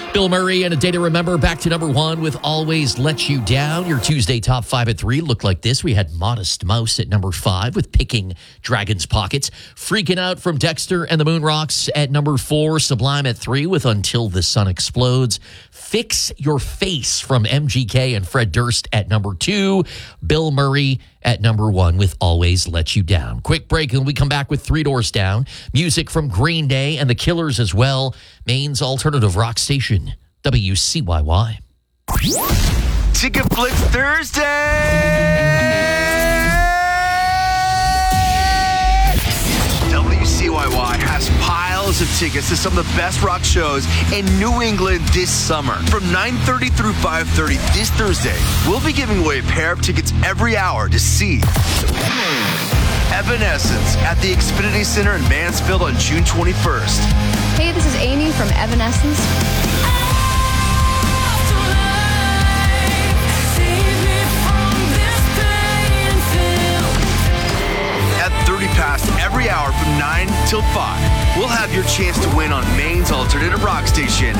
Bill Murray and A Day to Remember back to number one with Always Let You Down. Your Tuesday top five at 3 looked like this. We had Modest Mouse at number 5 with Picking Dragon's Pockets. Freaking Out from Dexter and the Moonrocks at number 4. Sublime at 3 with Until the Sun Explodes. Fix Your Face from MGK and Fred Durst at number 2. Bill Murray at number 1 with Always Let You Down. Quick break, and we come back with Three Doors Down. Music from Green Day and The Killers as well. Maine's alternative rock station, WCYY. Ticket Flick Thursday! WCYY has piles of tickets to some of the best rock shows in New England this summer. From 9:30 through 5:30 this Thursday, we'll be giving away a pair of tickets every hour to see Evanescence at the Xfinity Center in Mansfield on June 21st. Hey, this is Amy from Evanescence. At 30 past every hour from 9 till 5, we'll have your chance to win on Maine's alternative rock station,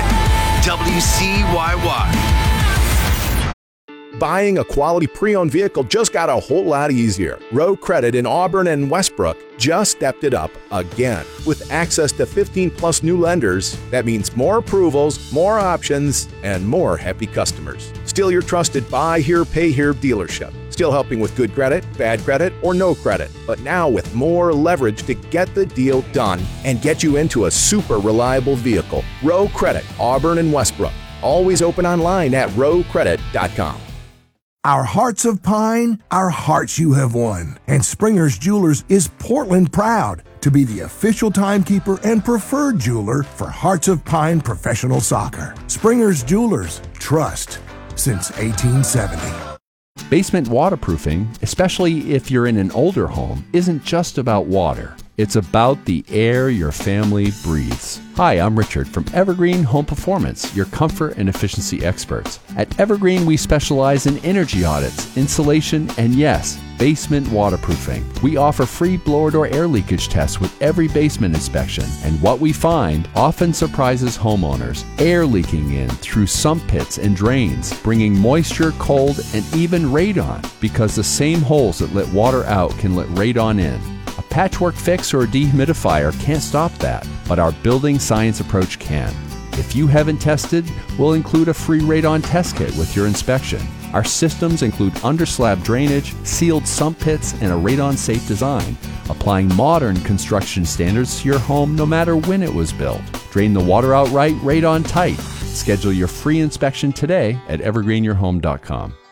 WCYY. Buying a quality pre-owned vehicle just got a whole lot easier. Row Credit in Auburn and Westbrook just stepped it up again. With access to 15-plus new lenders, that means more approvals, more options, and more happy customers. Still your trusted buy here, pay here dealership. Still helping with good credit, bad credit, or no credit, but now with more leverage to get the deal done and get you into a super reliable vehicle. Row Credit, Auburn and Westbrook. Always open online at rowcredit.com. Our hearts of pine, our hearts you have won. And Springer's Jewelers is Portland proud to be the official timekeeper and preferred jeweler for Hearts of Pine professional soccer. Springer's Jewelers, trust since 1870. Basement waterproofing, especially if you're in an older home, isn't just about water. It's about the air your family breathes. Hi, I'm Richard from Evergreen Home Performance, your comfort and efficiency experts. At Evergreen, we specialize in energy audits, insulation, and yes, basement waterproofing. We offer free blower door air leakage tests with every basement inspection, and what we find often surprises homeowners. Air leaking in through sump pits and drains, bringing moisture, cold, and even radon, because the same holes that let water out can let radon in. A patchwork fix or a dehumidifier can't stop that, but our building science approach can. If you haven't tested, we'll include a free radon test kit with your inspection. Our systems include underslab drainage, sealed sump pits, and a radon-safe design, applying modern construction standards to your home no matter when it was built. Drain the water out right, radon tight. Schedule your free inspection today at evergreenyourhome.com.